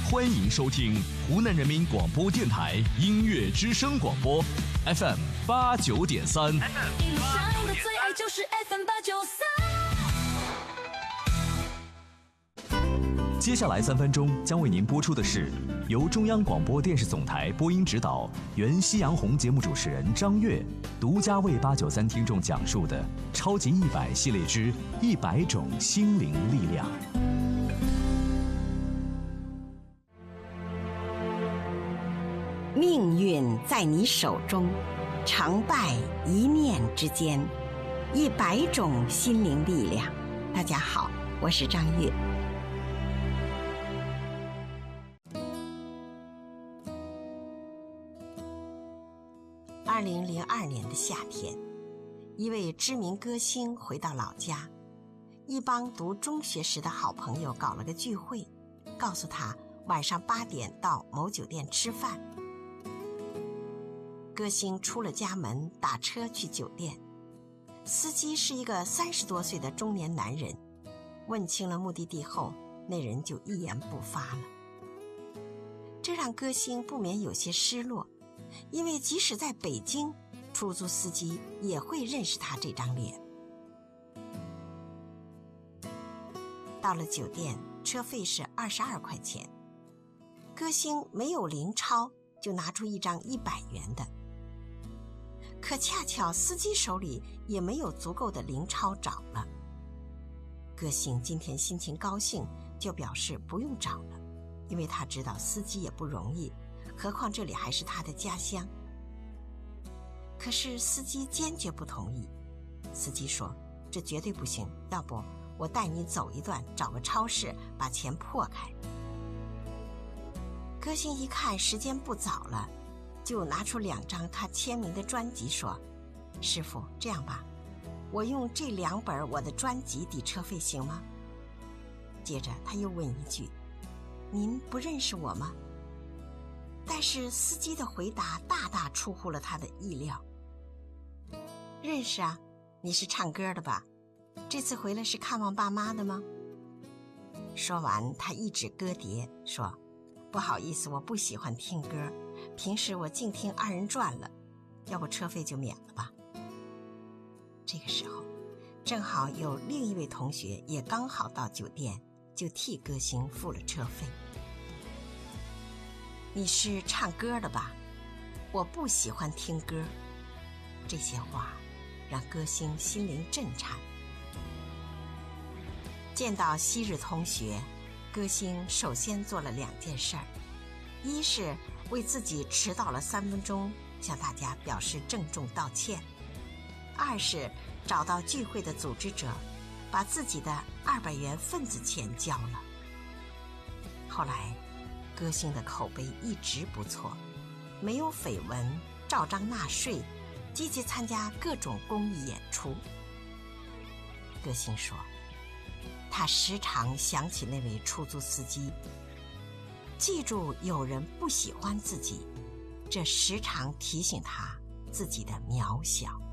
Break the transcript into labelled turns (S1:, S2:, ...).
S1: 欢迎收听湖南人民广播电台音乐之声广播 FM 89.3。
S2: 你想的最爱就是 FM 893。
S1: 接下来3分钟将为您播出的是由中央广播电视总台播音指导、原夕阳红节目主持人张悦独家为893听众讲述的超级100系列之100种心灵力量。
S3: 命运在你手中，成败一念之间，100种心灵力量。大家好，我是张悦。2002年的夏天，一位知名歌星回到老家，一帮读中学时的好朋友搞了个聚会，告诉他晚上8点到某酒店吃饭。歌星出了家门，打车去酒店，司机是一个30多岁的中年男人。问清了目的地后，那人就一言不发了。这让歌星不免有些失落，因为即使在北京，出租司机也会认识他这张脸。到了酒店，车费是22块钱，歌星没有零钞，就拿出一张100元的。可恰巧司机手里也没有足够的零钞找了。歌星今天心情高兴，就表示不用找了，因为他知道司机也不容易，何况这里还是他的家乡。可是司机坚决不同意。司机说，这绝对不行，要不我带你走一段，找个超市把钱破开。歌星一看时间不早了，就拿出2张他签名的专辑，说，师傅，这样吧，我用这2本我的专辑抵车费行吗？接着他又问一句，您不认识我吗？但是司机的回答大大出乎了他的意料。认识啊，你是唱歌的吧？这次回来是看望爸妈的吗？说完他一指歌碟，说，不好意思，我不喜欢听歌，平时我净听2人转了，要不车费就免了吧。这个时候正好有另一位同学也刚好到酒店，就替歌星付了车费。你是唱歌的吧？我不喜欢听歌。这些话让歌星心灵震颤。见到昔日同学，歌星首先做了2件事儿，一是为自己迟到了3分钟向大家表示郑重道歉，二是找到聚会的组织者，把自己的200元份子钱交了。后来歌星的口碑一直不错，没有绯闻，照章纳税，积极参加各种公益演出。歌星说，他时常想起那位出租司机，记住有人不喜欢自己，这时常提醒他自己的渺小。